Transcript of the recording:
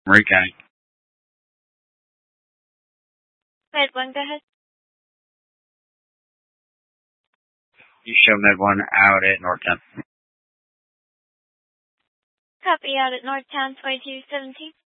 Murray County. Med 1, go ahead. You show Med 1 out at Northtown. Copy, out at Northtown 2217.